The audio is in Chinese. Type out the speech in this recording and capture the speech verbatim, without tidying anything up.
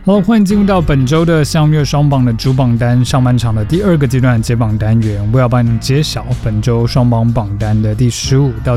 好了，欢迎进入到本周的相约双榜的主榜单上半场的第二个阶段的解榜单元，我要帮你揭晓本周双榜榜单的第十五到